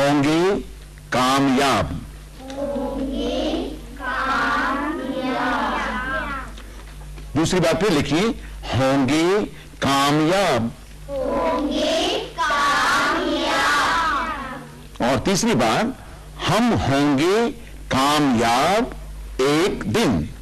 होंगे कामयाब। दूसरी बात फिर लिखिए, होंगे कामयाब। और तीसरी बात, हम होंगे कामयाब एक दिन।